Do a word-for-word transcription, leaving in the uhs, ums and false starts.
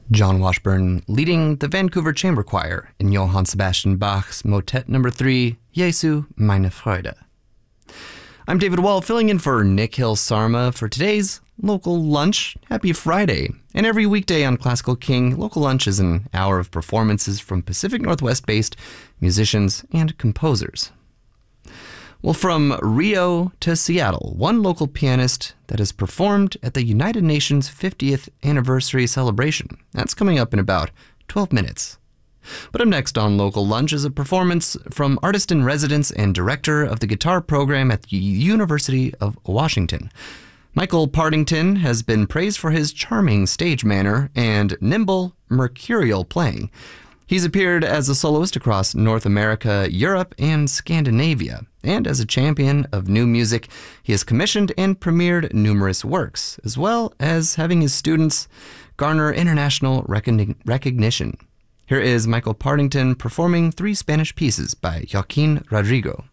John Washburn leading the Vancouver Chamber Choir in Johann Sebastian Bach's Motet number three, Jesu, meine Freude. I'm David Wall, filling in for Nikhil Sarma for today's Local Lunch. Happy Friday. And every weekday on Classical King, Local Lunch is an hour of performances from Pacific Northwest-based musicians and composers. Well, from Rio to Seattle, one local pianist that has performed at the United Nations fiftieth anniversary celebration. That's coming up in about twelve minutes. But up next on Local Lunch is a performance from artist-in-residence and director of the guitar program at the University of Washington. Michael Partington has been praised for his charming stage manner and nimble, mercurial playing. He's appeared as a soloist across North America, Europe, and Scandinavia. And as a champion of new music, he has commissioned and premiered numerous works, as well as having his students garner international recogni- recognition. Here is Michael Partington performing three Spanish pieces by Joaquin Rodrigo.